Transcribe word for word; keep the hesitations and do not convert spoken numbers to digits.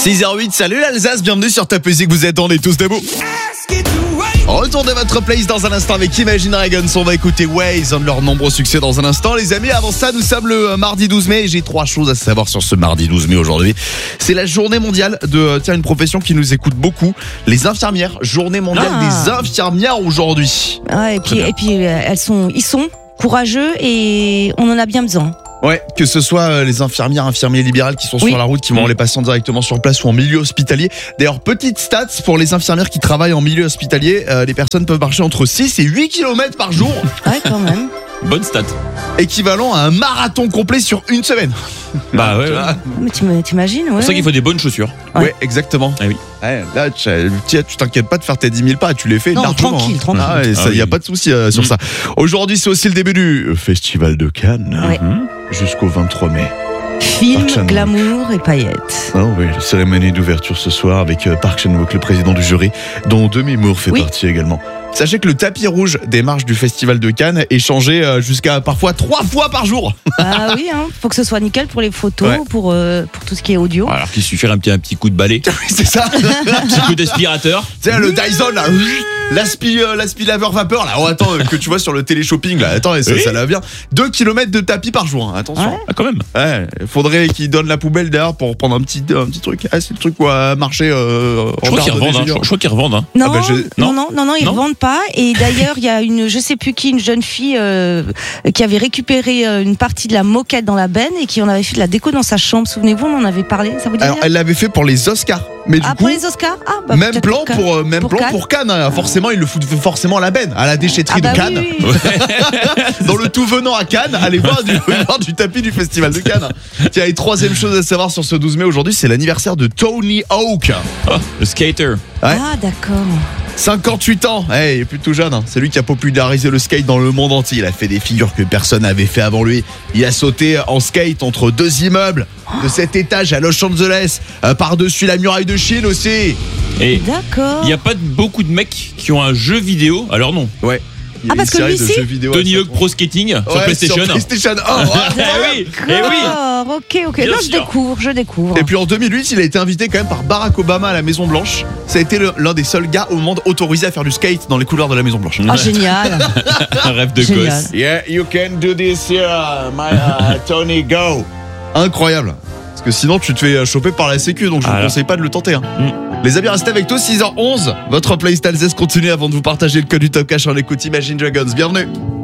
six heures huit, salut l'Alsace, bienvenue sur Top Music, vous êtes, on est tous debout. Retour de votre place dans un instant avec Imagine Dragons. On va écouter Waze, un de leurs nombreux succès dans un instant. Les amis, avant ça, nous sommes le mardi douze mai et j'ai trois choses à savoir sur ce mardi douze mai aujourd'hui. C'est la journée mondiale de tiens, une profession qui nous écoute beaucoup, les infirmières. Journée mondiale ah. des infirmières aujourd'hui. Ah, et puis, et puis elles sont, ils sont courageux et on en a bien besoin. Ouais, que ce soit les infirmières, infirmiers libérales qui sont oui. sur la route, qui vont voir les patients directement sur place ou en milieu hospitalier. D'ailleurs, petite stats pour les infirmières qui travaillent en milieu hospitalier, euh, les personnes peuvent marcher entre six et huit kilomètres par jour. Ouais, quand même. Bonne stat. Équivalent à un marathon complet sur une semaine. Bah ouais, ouais. Mais tu t'imagines, ouais. C'est pour ça qu'il faut des bonnes chaussures. Ouais, ouais exactement. Ah oui. Ouais, là, tu, tu t'inquiètes pas de faire tes dix mille pas, tu les fais non, largement. tranquille, tranquille. Ah ouais, ça, ah y a oui. pas de souci euh, sur mmh. ça. Aujourd'hui, c'est aussi le début du Festival de Cannes. Ouais. Mmh. Jusqu'au vingt-trois mai. Film, glamour et paillettes. Oh oui, cérémonie d'ouverture ce soir avec Park Chan-wook, le président du jury, dont Demi Moore fait oui. partie également. Sachez que le tapis rouge des marches du Festival de Cannes est changé jusqu'à parfois trois fois par jour. Ah oui, hein, faut que ce soit nickel pour les photos, ouais. pour, euh, pour tout ce qui est audio. Alors qu'il suffirait un petit, un petit coup de balai. C'est ça. Un petit coup d'aspirateur. Tu sais, le Dyson, là, l'aspi, euh, l'aspiraveur vapeur, là. Oh, attends, que tu vois sur le téléshopping, là. Attends, ça, oui. ça la vient. deux kilomètres de tapis par jour, hein, attention. Ouais. Ah, quand même. Ouais, faudrait qu'ils donnent la poubelle derrière pour prendre un petit, un petit truc. Ah, c'est le truc où à marcher. Euh, je, crois qu'ils revendent, hein. je, je crois qu'ils revendent. Hein. Non, ah bah je... non, non, non, non, ils ne revendent pas. Et d'ailleurs, il y a une, je sais plus qui, une jeune fille euh, qui avait récupéré euh, une partie de la moquette dans la benne et qui en avait fait de la déco dans sa chambre. Souvenez-vous, on en avait parlé. Ça vous dit Alors, rien ? elle l'avait fait pour les Oscars. Mais du ah, coup, pour les Oscars ah, bah, même plan pour, pour, euh, même pour plan Cannes. pour Cannes. Hein. Forcément, ils le foutent forcément à la benne, à la déchetterie ah, bah de Cannes. Oui, oui, oui. Dans le tout venant à Cannes, allez voir du, voir du tapis du Festival de Cannes. Tiens, et troisième chose à savoir sur ce douze mai aujourd'hui, c'est l'anniversaire de Tony Hawk. Oh, le skater. Ouais. Ah, d'accord. cinquante-huit ans, hey, il est plutôt jeune, hein. C'est lui qui a popularisé le skate dans le monde entier. Il a fait des figures que personne n'avait fait avant lui. Il a sauté en skate entre deux immeubles de cet étage à Los Angeles, euh, par-dessus la muraille de Chine aussi. Et d'accord. Il n'y a pas beaucoup de mecs qui ont un jeu vidéo, alors non. Ouais. Ah, parce que lui, si Tony Hawk Pro Skating ouais, sur PlayStation. Sur PlayStation un. Ouais. Eh oui, eh oui. Ok, ok. Bien non, je sûr. découvre, je découvre. Et puis en deux mille huit, il a été invité quand même par Barack Obama à la Maison Blanche. Ça a été le, l'un des seuls gars au monde autorisés à faire du skate dans les couloirs de la Maison Blanche. Ah, génial. Un rêve de Génial. gosse. Yeah, you can do this here, my uh, Tony, go. Incroyable. Parce que sinon, tu te fais choper par la sécu, donc je ne ah vous conseille pas de le tenter. Hein. Mm. Les amis, restez avec toi, six heures onze. Votre playlist Alsace continue avant de vous partager le code du Top Cash en écoute Imagine Dragons. Bienvenue.